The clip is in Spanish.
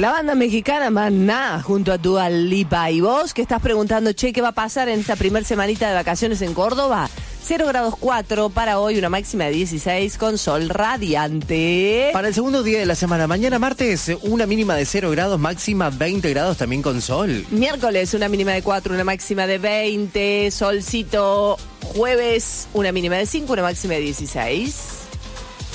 La banda mexicana Maná junto a Dua Lipa. Y vos que estás preguntando, che, ¿qué va a pasar en esta primer semanita de vacaciones en Córdoba? 0 grados 4 para hoy, una máxima de 16 con sol radiante. Para el segundo día de la semana, mañana martes, una mínima de 0 grados, máxima 20 grados también con sol. Miércoles, una mínima de 4, una máxima de 20, solcito. Jueves, una mínima de 5, una máxima de 16.